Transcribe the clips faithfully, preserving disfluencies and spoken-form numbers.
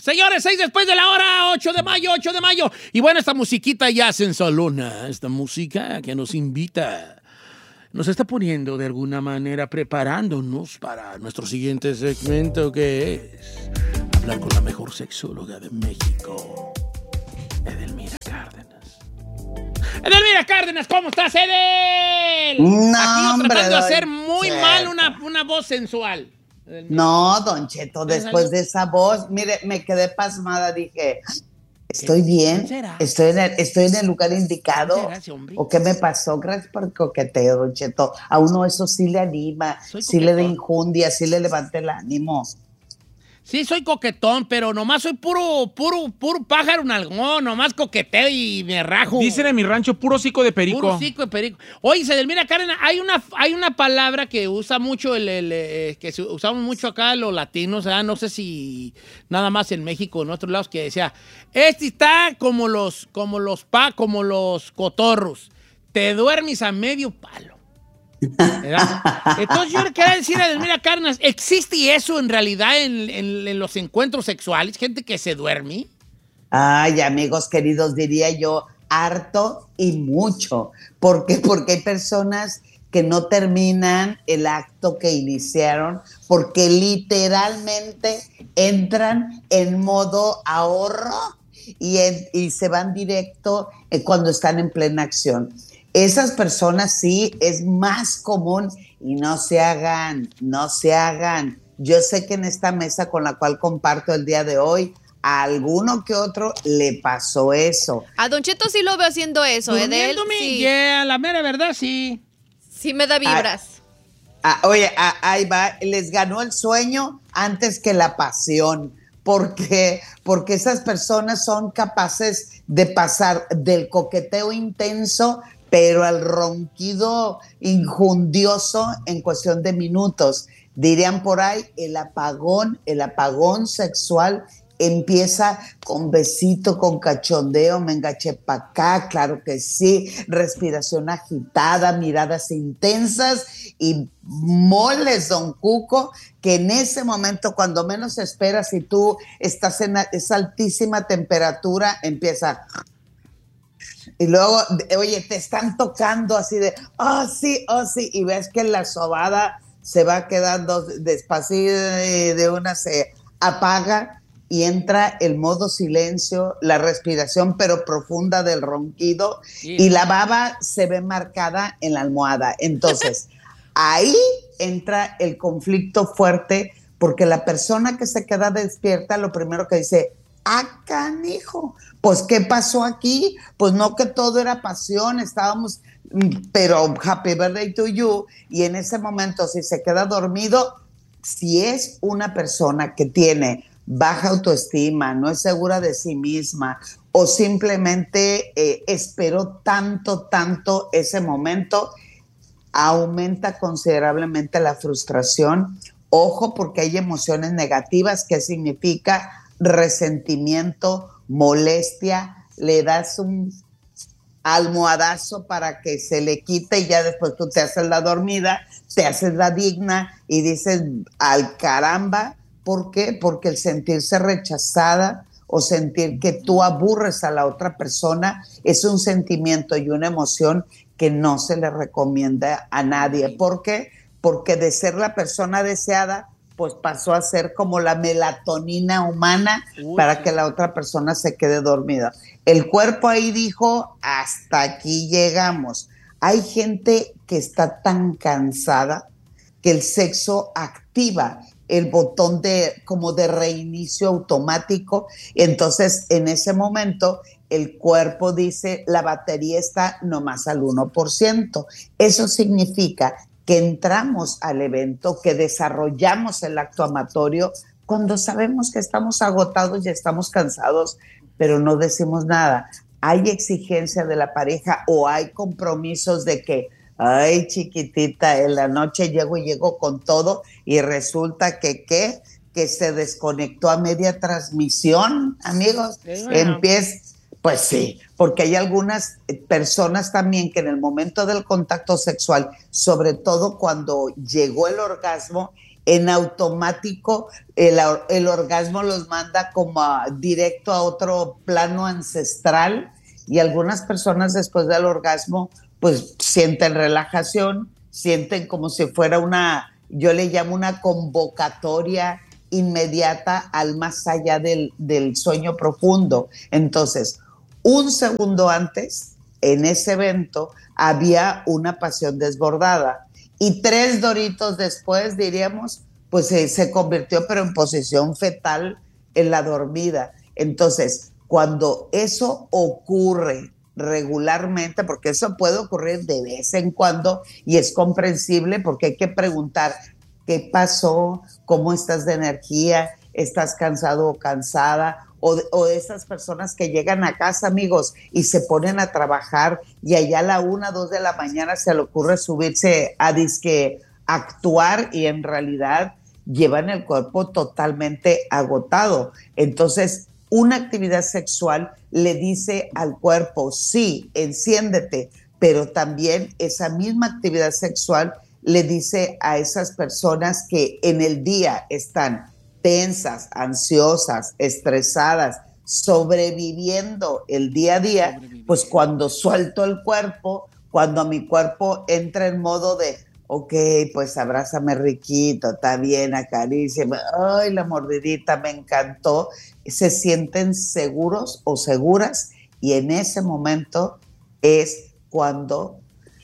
Señores, seis después de la hora, ocho de mayo, ocho de mayo. Y bueno, esta musiquita ya sensualona, esta música que nos invita, nos está poniendo de alguna manera, preparándonos para nuestro siguiente segmento, que es hablar con la mejor sexóloga de México, Edelmira Cárdenas. Edelmira Cárdenas, ¿cómo estás, Edel? No, Aquí yo hombre, tratando de hacer don muy Cheto. mal una, una voz sensual. Edelmira. No, don Cheto, después de esa voz, mire, me quedé pasmada, dije, ¿estoy bien? será? ¿Estoy en el, estoy en el lugar indicado? ¿Quién será ese hombre? ¿O qué me pasó? Gracias por el coqueteo, don Cheto. A uno eso sí le anima, Soy sí le da coquetón. injundia, sí le levanta el ánimo. Sí, soy coquetón, pero nomás soy puro, puro, puro pájaro nalgón, nomás coqueteo y me rajo. Dicen en mi rancho puro cico de perico. Puro cico de perico. Oye, Edelmira Cárdenas, hay una, hay una palabra que usa mucho, el, el, eh, que se- usamos mucho acá los latinos, ¿verdad? No sé si nada más en México o en otros lados, que decía, este está como los, como los pa, como los cotorros, te duermes a medio palo. ¿Verdad? Entonces yo le quería decir a Edelmira Cárdenas, ¿existe eso en realidad en, en- en los encuentros sexuales? Gente que se duerme. Ay, amigos queridos, diría yo, harto y mucho. ¿Por qué? Porque hay personas que no terminan el acto que iniciaron porque literalmente entran en modo ahorro y, en- y se van directo eh, cuando están en plena acción. Esas personas sí es más común y no se hagan, no se hagan. Yo sé que en esta mesa con la cual comparto el día de hoy, a alguno que otro le pasó eso. A Don Cheto sí lo veo haciendo eso, ¿eh? De él, Durmiéndome, sí, yeah, la mera verdad, sí. sí me da vibras. Ah, oye, ah, ahí va, les ganó el sueño antes que la pasión. ¿Por qué? Porque esas personas son capaces de pasar del coqueteo intenso, pero al ronquido injundioso en cuestión de minutos. Dirían por ahí, el apagón, el apagón sexual empieza con besito, con cachondeo, me engaché pa' acá, claro que sí, respiración agitada, miradas intensas y moles, don Cuco, que en ese momento, cuando menos esperas y tú estás en esa altísima temperatura, empieza... Y luego, oye, te están tocando así de, oh sí, oh sí, y ves que la sobada se va quedando despacito, de una se apaga y entra el modo silencio, la respiración pero profunda del ronquido, Sí. y la baba se ve marcada en la almohada. Entonces, ahí entra el conflicto fuerte porque la persona que se queda despierta, lo primero que dice, ¡ah, canijo! Pues, ¿qué pasó aquí? Pues no, que todo era pasión, estábamos, pero happy birthday to you, y en ese momento, si se queda dormido, si es una persona que tiene baja autoestima, no es segura de sí misma, o simplemente eh, esperó tanto, tanto ese momento, aumenta considerablemente la frustración. Ojo, porque hay emociones negativas, que significa resentimiento, molestia, le das un almohadazo para que se le quite y ya después tú te haces la dormida, te haces la digna y dices, al caramba. ¿Por qué? Porque el sentirse rechazada o sentir que tú aburres a la otra persona es un sentimiento y una emoción que no se le recomienda a nadie. ¿Por qué? Porque de ser la persona deseada, pues pasó a ser como la melatonina humana. Uy, para que la otra persona se quede dormida. El cuerpo ahí dijo, hasta aquí llegamos. Hay gente que está tan cansada que el sexo activa el botón de como de reinicio automático. Entonces, en ese momento, el cuerpo dice, la batería está nomás al uno por ciento. Eso significa que entramos al evento, que desarrollamos el acto amatorio cuando sabemos que estamos agotados y estamos cansados, pero no decimos nada. Hay exigencia de la pareja o hay compromisos de que, ay, chiquitita, en la noche llego y llego con todo, y resulta que, ¿qué? Que se desconectó a media transmisión, amigos. Sí, bueno. Empieza... Pues sí, porque hay algunas personas también que en el momento del contacto sexual, sobre todo cuando llegó el orgasmo, en automático el, el orgasmo los manda como a, directo a otro plano ancestral, y algunas personas después del orgasmo pues sienten relajación, sienten como si fuera una, yo le llamo una convocatoria inmediata al más allá del, del sueño profundo. Entonces, un segundo antes, en ese evento, había una pasión desbordada, y tres doritos después, diríamos, pues eh, se convirtió pero en posición fetal en la dormida. Entonces, cuando eso ocurre regularmente, porque eso puede ocurrir de vez en cuando y es comprensible, porque hay que preguntar qué pasó, cómo estás de energía, estás cansado o cansada, o de, o de esas personas que llegan a casa, amigos, y se ponen a trabajar y allá a la una, dos de la mañana se le ocurre subirse a disque actuar, y en realidad llevan el cuerpo totalmente agotado. Entonces, una actividad sexual le dice al cuerpo, sí, enciéndete, pero también esa misma actividad sexual le dice a esas personas que en el día están tensas, ansiosas, estresadas, sobreviviendo el día a día, pues cuando suelto el cuerpo, cuando mi cuerpo entra en modo de, ok, pues abrázame riquito, está bien, acaríciame, ay, la mordidita me encantó, se sienten seguros o seguras, y en ese momento es cuando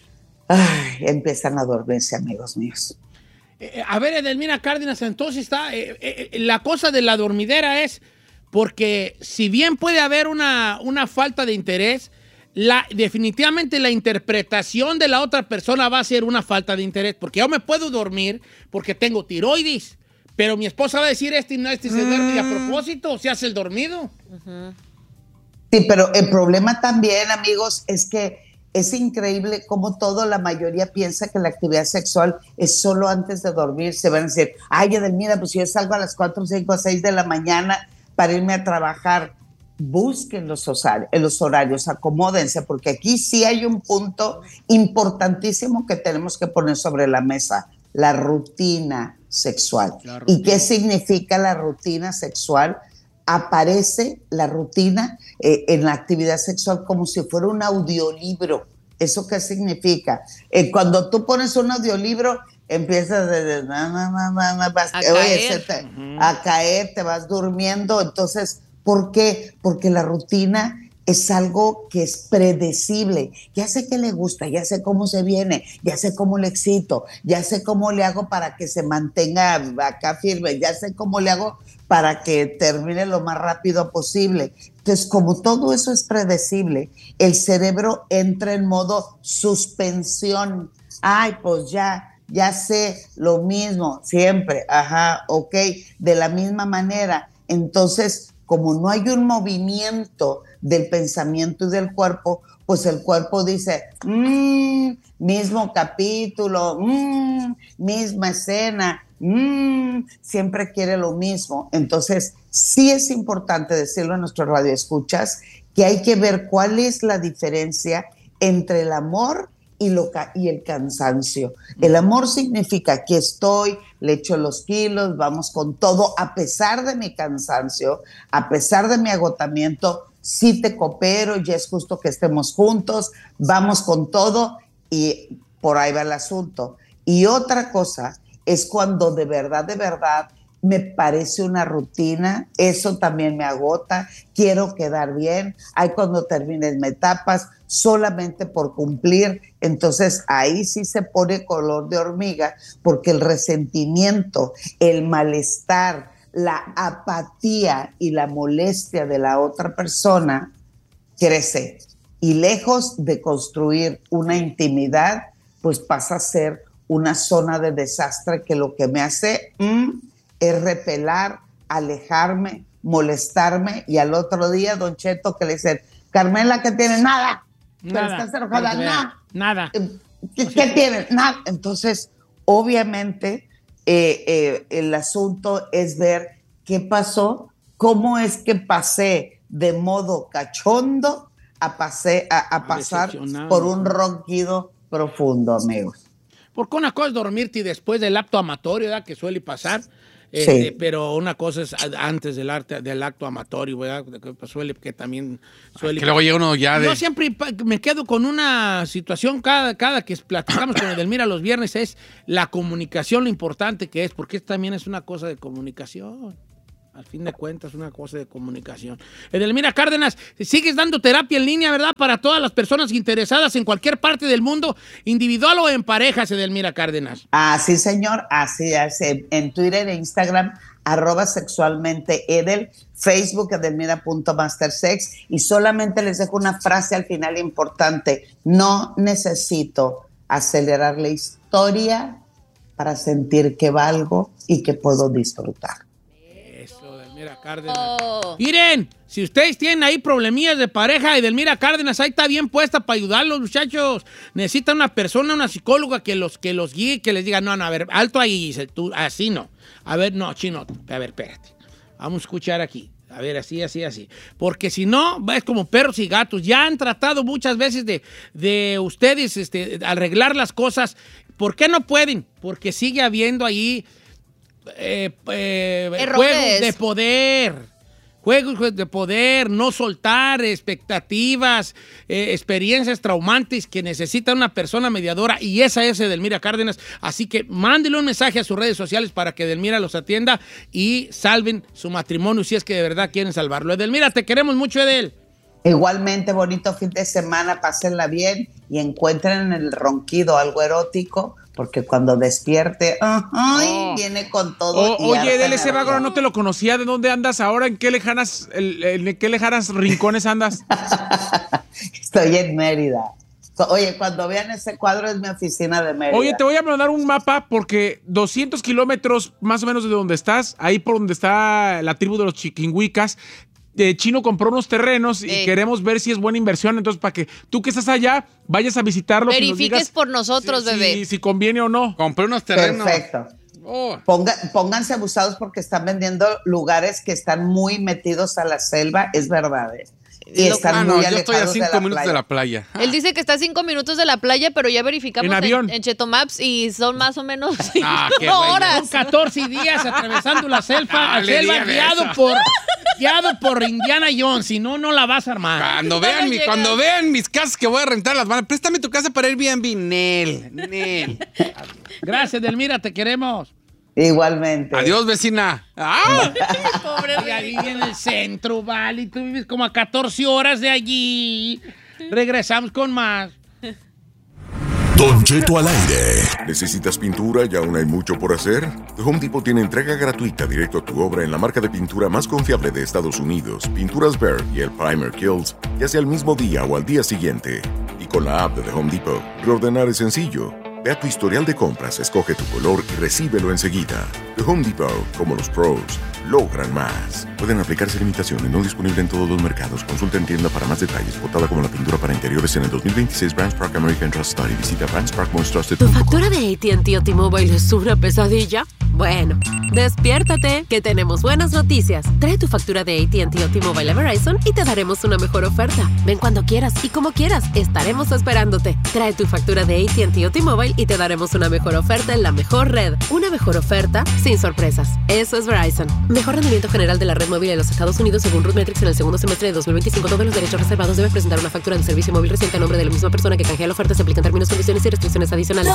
ay, empiezan a dormirse, amigos míos. Eh, a ver, Edelmira Cárdenas, entonces está, eh, eh, la cosa de la dormidera es porque si bien puede haber una, una falta de interés, la, definitivamente la interpretación de la otra persona va a ser una falta de interés, porque yo me puedo dormir porque tengo tiroides, pero mi esposa va a decir este y no, este se duerme y a propósito se hace el dormido. Uh-huh. Sí, pero el problema también, amigos, es que es increíble cómo todo, la mayoría piensa que la actividad sexual es solo antes de dormir. Se van a decir, ay, Edelmira, pues yo salgo a las cuatro, cinco, seis de la mañana para irme a trabajar. Busquen los horarios, los horarios, acomódense, porque aquí sí hay un punto importantísimo que tenemos que poner sobre la mesa, la rutina sexual. La rutina. ¿Y qué significa la rutina sexual? Aparece la rutina eh, en la actividad sexual como si fuera un audiolibro. ¿Eso qué significa? Eh, cuando tú pones un audiolibro, empiezas de, na, na, na, na, na, vas, a, oye, caer. Te, uh-huh. a caer, te vas durmiendo. Entonces, ¿por qué? Porque la rutina es algo que es predecible. Ya sé qué le gusta, ya sé cómo se viene, ya sé cómo le excito, ya sé cómo le hago para que se mantenga acá firme, ya sé cómo le hago para que termine lo más rápido posible. Entonces, como todo eso es predecible, el cerebro entra en modo suspensión. Ay, pues ya, ya sé lo mismo siempre. Ajá, ok, de la misma manera. Entonces, como no hay un movimiento del pensamiento y del cuerpo, pues el cuerpo dice, mmm, mismo capítulo, mmm, misma escena, mmm, siempre quiere lo mismo. Entonces, sí es importante decirlo a nuestros radioescuchas, que hay que ver cuál es la diferencia entre el amor y, lo ca- y el cansancio. El amor significa que estoy, le echo los kilos, vamos con todo, a pesar de mi cansancio, a pesar de mi agotamiento, sí te coopero, ya es justo que estemos juntos, vamos con todo, y por ahí va el asunto. Y otra cosa es cuando de verdad, de verdad, me parece una rutina, eso también me agota, quiero quedar bien, ahí cuando termines me tapas solamente por cumplir, entonces ahí sí se pone color de hormiga, porque el resentimiento, el malestar, la apatía y la molestia de la otra persona crece, y lejos de construir una intimidad, pues pasa a ser una zona de desastre que lo que me hace mmm, es repelar, alejarme, molestarme, y al otro día, Don Cheto, que le dicen, Carmela, ¿qué tienes? Nada. Pero Nada. estás enojada, nada. Nada. ¿Qué, ¿qué tienes? Nada. Entonces, obviamente, eh, eh, el asunto es ver qué pasó, cómo es que pasé de modo cachondo a, pasé, a, a pasar por un ronquido profundo, amigos. Porque una cosa es dormirte después del acto amatorio, ¿verdad? Que suele pasar. Este, Sí. Pero una cosa es antes del, arte, del acto amatorio, ¿verdad? Que suele, que también suele. Que luego llega uno ya de... Yo siempre me quedo con una situación cada, cada que platicamos con Edelmira los viernes, es la comunicación, lo importante que es, porque esto también es una cosa de comunicación. Al fin de cuentas, una cosa de comunicación. Edelmira Cárdenas, sigues dando terapia en línea, ¿verdad? Para todas las personas interesadas en cualquier parte del mundo, individual o en parejas, Edelmira Cárdenas. Así, señor, así es. En, en Twitter e Instagram, arroba sexualmente Edel, Facebook edelmira.mastersex, y solamente les dejo una frase al final importante. No necesito acelerar la historia para sentir que valgo y que puedo disfrutar. Edelmira Cárdenas. Oh. Miren, si ustedes tienen ahí problemillas de pareja, Edelmira Cárdenas ahí está bien puesta para ayudarlos, muchachos. Necesitan una persona, una psicóloga que los, que los guíe, que les diga, no, no, a ver, alto ahí, tú, así no. A ver, no, chino, a ver, espérate. Vamos a escuchar aquí. A ver, así, así, así. Porque si no, es como perros y gatos. Ya han tratado muchas veces de, de ustedes este, arreglar las cosas. ¿Por qué no pueden? Porque sigue habiendo ahí eh, eh, juegos de poder. Juegos de poder, no soltar, expectativas, eh, experiencias traumantes que necesita una persona mediadora, y esa es Edelmira Cárdenas. Así que mándele un mensaje a sus redes sociales para que Edelmira los atienda y salven su matrimonio si es que de verdad quieren salvarlo. Edelmira, te queremos mucho, Edel. Igualmente, bonito fin de semana, pásenla bien y encuentren en el ronquido algo erótico, porque cuando despierte, ay, Oh. viene con todo. Oh, y oye, harta Edel, ese energía. bárbaro no te lo conocía. ¿De dónde andas ahora? ¿En qué lejanas, el- en qué lejanas rincones andas? Estoy en Mérida. Oye, cuando vean ese cuadro es mi oficina de Mérida. Oye, te voy a mandar un mapa porque doscientos kilómetros más o menos de donde estás, ahí por donde está la tribu de los chiquinhuicas, eh, Chino compró unos terrenos y Sí. queremos ver si es buena inversión. Entonces, para que tú que estás allá vayas a visitarlos y nos Verifiques digas por nosotros, si, bebé. Si, si conviene o no. Compré unos terrenos. Perfecto. Oh. Ponga- pónganse abusados porque están vendiendo lugares que están muy metidos a la selva, es verdad. ¿eh? Y Lo- están Ah, muy no, yo estoy a alejados de cinco la minutos playa. de la playa. Él dice que está a cinco minutos de la playa, pero ya verificamos En en, avión. en Cheto Maps y son más o menos cinco Ah, qué güey. Son horas. catorce días atravesando la selva, No le selva digan guiado eso. por, guiado por Indiana Jones. Si no, no la vas a armar. Cuando No vean, mi- llegas. cuando vean mis casas que voy a rentar, las van a... Préstame tu casa para Airbnb, Nel, Nel. Gracias, Edelmira, te queremos. Igualmente. Adiós, vecina. ¡Ah! Pobre Y ahí en el centro, vale, tú vives como a catorce horas de allí. Regresamos con más. Don Cheto al aire. ¿Necesitas pintura y aún hay mucho por hacer? The Home Depot tiene entrega gratuita directo a tu obra en la marca de pintura más confiable de Estados Unidos, Pinturas Behr y el Primer Kills, ya sea el mismo día o al día siguiente. Y con la app de The Home Depot, reordenar es sencillo. Ve a tu historial de compras, escoge tu color y recíbelo enseguida. The Home Depot, como los pros, logran más. Pueden aplicarse limitaciones, no disponible en todos los mercados. Consulta en tienda para más detalles. Votada como la pintura para interiores en el dos mil veintiséis Brands Park American Trust Study. Visita brands park most trusted ¿Tu punto com. factura de A T and T o T-Mobile es una pesadilla? Bueno, despiértate, que tenemos buenas noticias. Trae tu factura de A T and T o T-Mobile a Verizon y te daremos una mejor oferta. Ven cuando quieras y como quieras, estaremos esperándote. Trae tu factura de A T and T o T-Mobile y te daremos una mejor oferta en la mejor red. Una mejor oferta sin sorpresas. Eso es Verizon. Mejor rendimiento general de la red móvil de los Estados Unidos según RootMetrics en el segundo semestre de dos mil veinticinco. Todos los derechos reservados. Debe presentar una factura de servicio móvil reciente a nombre de la misma persona que canjea la oferta. Se aplican términos, condiciones y restricciones adicionales.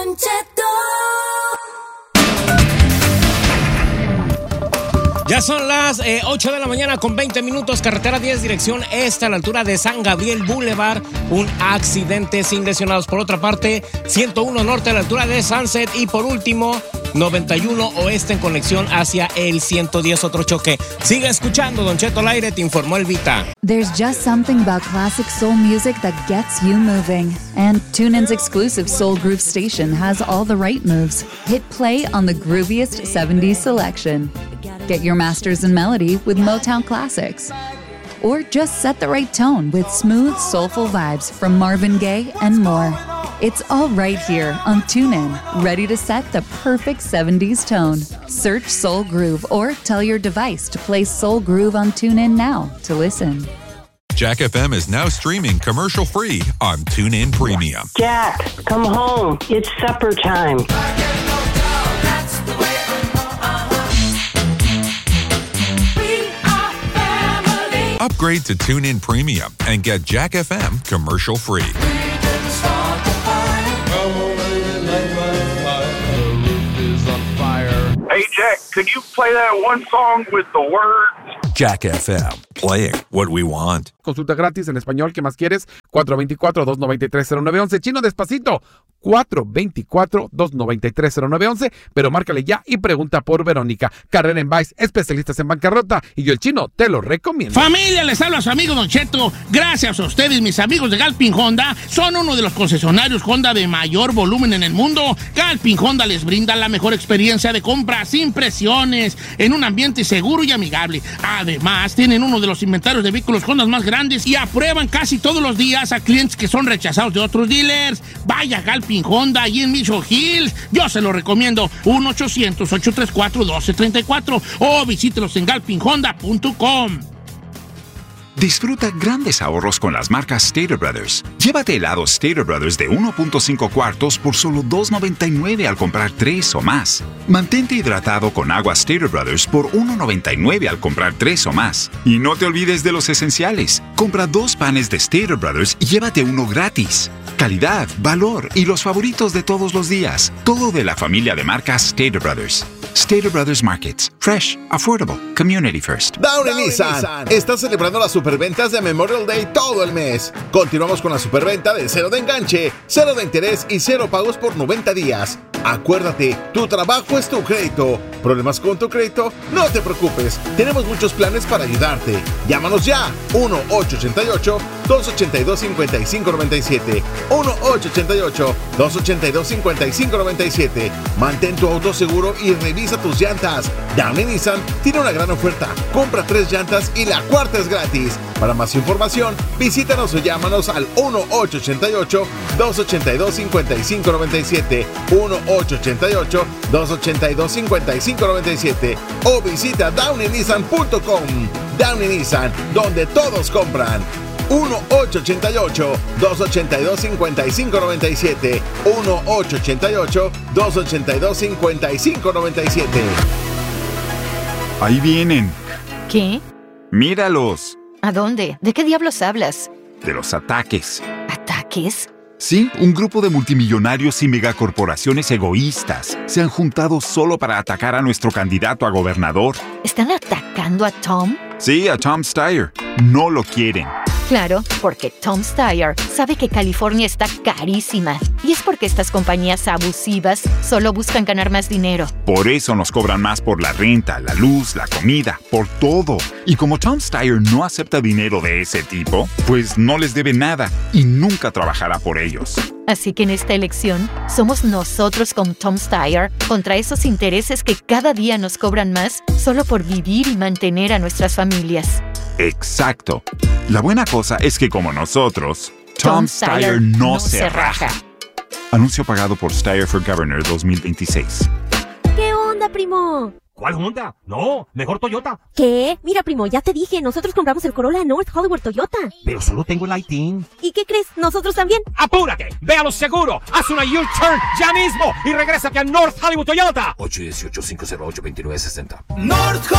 Ya son las eh, ocho de la mañana con veinte minutos, carretera diez, dirección este a la altura de San Gabriel Boulevard. Un accidente sin lesionados. Por otra parte, ciento uno norte a la altura de Sunset. Y por último, noventa y uno oeste en conexión hacia el ciento diez, otro choque. Sigue escuchando, Don Cheto al aire, te informó Elvita. There's just something about classic soul music that gets you moving. And TuneIn's exclusive Soul Groove station has all the right moves. Hit play on the grooviest seventies selection. Get your masters in melody with Motown classics. Or just set the right tone with smooth, soulful vibes from Marvin Gaye and more. It's all right here on TuneIn, ready to set the perfect seventies tone. Search Soul Groove or tell your device to play Soul Groove on TuneIn now to listen. Jack F M is now streaming commercial-free on TuneIn Premium. Jack, come home. It's supper time. Upgrade to TuneIn Premium and get Jack F M commercial-free. Hey, Jack, could you play that one song with the words? Jack F M, playing what we want. Consulta gratis en español, ¿qué más quieres? cuatro dos cuatro, dos nueve tres, cero nueve uno uno. Chino, despacito. cuatro dos cuatro, dos nueve tres, cero nueve uno uno. Pero márcale ya y pregunta por Verónica. Carrera en Vice, especialistas en bancarrota. Y yo, el Chino, te lo recomiendo. Familia, les habla a su amigo Don Cheto. Gracias a ustedes, mis amigos de Galpin Honda. Son uno de los concesionarios Honda de mayor volumen en el mundo. Galpin Honda les brinda la mejor experiencia de compra sin presiones, en un ambiente seguro y amigable. Además, tienen uno de los inventarios de vehículos Honda más grandes y aprueban casi todos los días a clientes que son rechazados de otros dealers. Vaya a Galpin Honda, allí en Mission Hills. Yo se lo recomiendo. uno ochocientos, ocho tres cuatro, uno dos tres cuatro o visítelos en galpin honda punto com. Disfruta grandes ahorros con las marcas Stater Brothers. Llévate helado Stater Brothers de uno punto cinco cuartos por solo dos noventa y nueve al comprar tres o más. Mantente hidratado con agua Stater Brothers por uno noventa y nueve al comprar tres o más. Y no te olvides de los esenciales. Compra dos panes de Stater Brothers y llévate uno gratis. Calidad, valor y los favoritos de todos los días. Todo de la familia de marcas Stater Brothers. Stater Brothers Markets. Fresh, affordable, community first. Downey Nissan está celebrando las superventas de Memorial Day todo el mes. Continuamos con la superventa de cero de enganche, cero de interés y cero pagos por noventa días. Acuérdate, tu trabajo es tu crédito. ¿Problemas con tu crédito? No te preocupes. Tenemos muchos planes para ayudarte. Llámanos ya. uno ocho ocho ocho, dos ocho dos, cinco cinco nueve siete. uno ocho ocho ocho, dos ocho dos, cinco cinco nueve siete. Mantén tu auto seguro y revisa tus llantas. Downey Nissan tiene una gran oferta. Compra tres llantas y la cuarta es gratis. Para más información, visítanos o llámanos al uno ocho ocho ocho, dos ocho dos, cinco cinco nueve siete. uno ocho ocho ocho, dos ocho dos, cinco cinco nueve siete o visita downey nissan punto com. Downey Nissan, donde todos compran. uno ocho ocho ocho, dos ocho dos, cinco cinco nueve siete. uno ocho ocho ocho, dos ocho dos, cinco cinco nueve siete. Ahí vienen. ¿Qué? Míralos. ¿A dónde? ¿De qué diablos hablas? De los ataques. ¿Ataques? Sí, un grupo de multimillonarios y megacorporaciones egoístas se han juntado solo para atacar a nuestro candidato a gobernador. ¿Están atacando a Tom? Sí, a Tom Steyer. No lo quieren. Claro, porque Tom Steyer sabe que California está carísima. Y es porque estas compañías abusivas solo buscan ganar más dinero. Por eso nos cobran más por la renta, la luz, la comida, por todo. Y como Tom Steyer no acepta dinero de ese tipo, pues no les debe nada y nunca trabajará por ellos. Así que en esta elección, somos nosotros con Tom Steyer contra esos intereses que cada día nos cobran más solo por vivir y mantener a nuestras familias. Exacto. La buena cosa es que como nosotros, Tom, Tom Steyer no, no se raja. raja. Anuncio pagado por Steyer for Governor dos mil veintiséis. ¿Qué onda, primo? ¿Cuál Honda? No, mejor Toyota. ¿Qué? Mira, primo, ya te dije, nosotros compramos el Corolla North Hollywood Toyota. Pero solo tengo el I T. ¿Y qué crees? ¿Nosotros también? ¡Apúrate! ¡Ve a lo seguro! ¡Haz una U-turn ya mismo! ¡Y regrésate a North Hollywood Toyota! ocho uno ocho, cinco cero ocho, dos nueve seis cero. North